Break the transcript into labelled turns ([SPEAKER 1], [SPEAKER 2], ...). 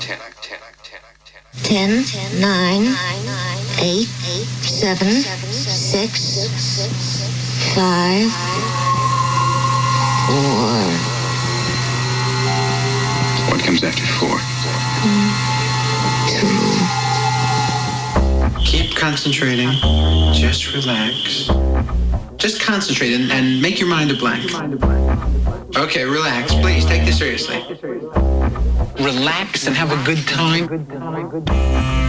[SPEAKER 1] 10, 9, 8, 7, 6, 5, 4.
[SPEAKER 2] What comes after 4?
[SPEAKER 1] 2.
[SPEAKER 3] Keep concentrating. Just relax. Just concentrate and make your mind a blank. Okay, relax. Please, take this seriously. Relax and have a good time.